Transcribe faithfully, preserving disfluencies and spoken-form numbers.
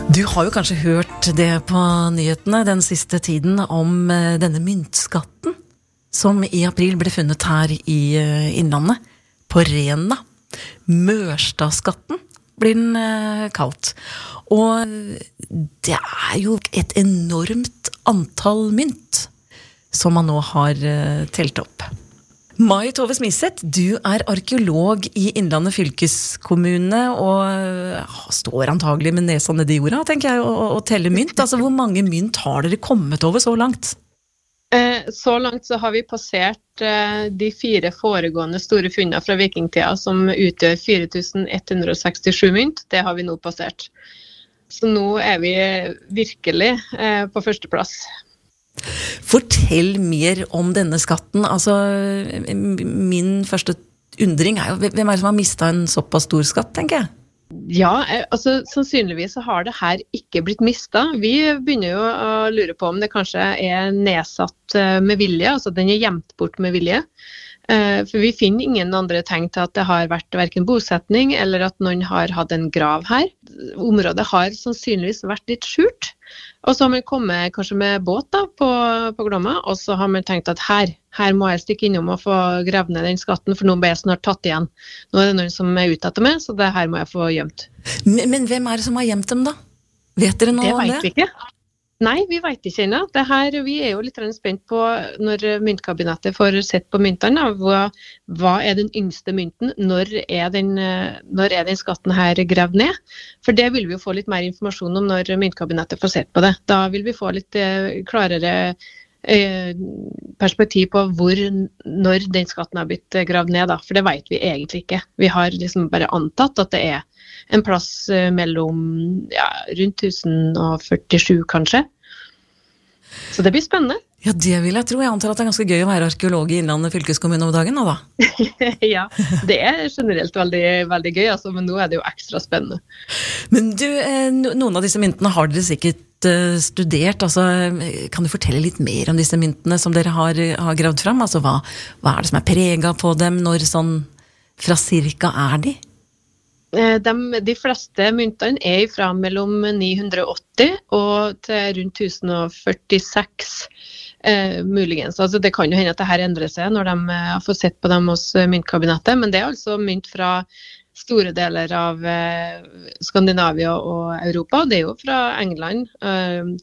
Du har jo kanskje hørt det på nyhetene den siste tiden om denne myntskatten som i april ble funnet her i Innlandet, på Rena. Mørstadskatten blir den kalt. Og det er jo et enormt antall mynt som man nå har telt opp. Mai Tove Smisset, du er arkeolog i Innlandet fylkeskommune og står antagelig med nesa nede i jorda, tenker jeg, og, og teller mynt. Altså, hvor mange mynt har dere kommet over så langt? Eh, så langt så har vi passert eh, de fire foregående store funnene fra vikingtida, som utgjør fire tusen ett hundre sekstisju mynt. Det har vi nå passert. Så nå er vi virkelig eh, på første plass. Fortell mer om denne skatten. Altså, min første undring er jo, hvem er det som har mistet en såpass stor skatt, tenker jeg? Ja, altså sannsynligvis så har det her ikke blitt mistet. Vi begynner jo å lure på om det kanskje er nedsatt med vilje, altså den er gjemt bort med vilje. For vi finner ingen andre tegn til at det har vært hverken bosetning eller at noen har hatt en grav her. Området har sannsynligvis vært litt skjult. Og så har man kommet kanskje med båt da, på, på Glomma, og så har man tenkt at her, her må jeg stikke innom og få gravd ned den skatten, for nå ble jeg snart tatt igjen. Nå er det noen som er ute etter meg, så det her må jeg få gjemt. Men, men hvem er det som har gjemt dem da? Vet dere noe det om det? Det vet vi ikke. Nei, vi vet ikke ennå. Det her, vi er jo litt spent på når myntkabinettet får sett på myntene. Hva, hva er den yngste mynten? Når er den, når er den skatten her gravd ned? For det vil vi jo få litt mer informasjon om når myntkabinettet får sett på det. Da vil vi få litt eh, klarere eh, perspektiv på hvor, når den skatten har blitt gravd ned. Da. For det vet vi egentlig ikke. Vi har liksom bare antatt at det er en plass mellom ja, rundt tusen og førtisju kanskje. Så det blir spennende. Ja, det vil jeg tro. Jeg antar at det er ganske gøy å være arkeolog i Innlandet fylkeskommune om dagen, da. Ja, det er generelt veldig, veldig gøy, altså, men nå er det jo ekstra spennende. Men du, noen av disse myntene har dere sikkert studert. Altså, kan du fortelle litt mer om disse myntene som dere har, har gravd fram? Altså, hva, hva er det som er preget på dem? Når sånn fra cirka er de? De, de fleste myntene er fra mellom ni hundre og åtti og til rundt tusen og førtiseks eh, muligens. Altså, det kan jo hende at det her endrer seg når de har fått sett på dem hos myntkabinettet, men det er altså mynt fra store deler av eh, Skandinavia og Europa. Det er jo fra England, eh,